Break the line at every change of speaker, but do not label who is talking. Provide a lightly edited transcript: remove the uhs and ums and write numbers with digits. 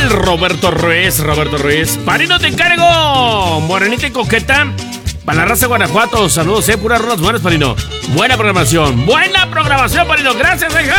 el Roberto Ruiz. Parino, te encargo. Morenita y coqueta. Para la raza de Guanajuato. Saludos, puras rolas buenas, Parino. Buena programación, Parino. Gracias, hija.